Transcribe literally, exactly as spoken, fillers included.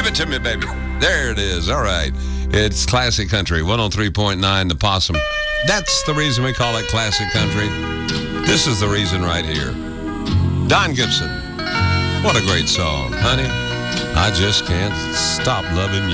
Give it to me, baby. There it is. All right. It's Classic Country, one oh three point nine, The Possum. That's the reason we call it Classic Country. This is the reason right here. Don Gibson. What a great song, honey. I just can't stop loving you.